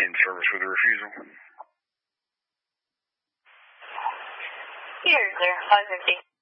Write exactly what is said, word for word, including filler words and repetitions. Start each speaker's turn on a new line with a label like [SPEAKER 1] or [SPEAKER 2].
[SPEAKER 1] In service with a refusal.
[SPEAKER 2] You're clear, five fifty.